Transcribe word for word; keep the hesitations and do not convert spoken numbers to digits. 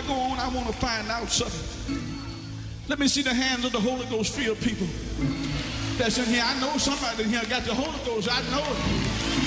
I go on, I want to find out something. Let me see the hands of the Holy Ghost filled people that's in here. I know somebody in here got the Holy Ghost. I know it.